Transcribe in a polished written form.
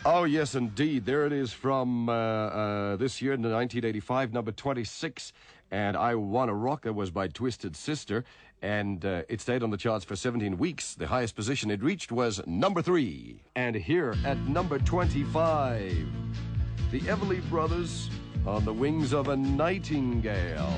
Oh, yes, indeed. There it is from this year, 1985, number 26. And I Wanna Rock, was by Twisted Sister. And it stayed on the charts for 17 weeks. The highest position it reached was number 3. And here at number 25, the Everly Brothers, On the Wings of a Nightingale.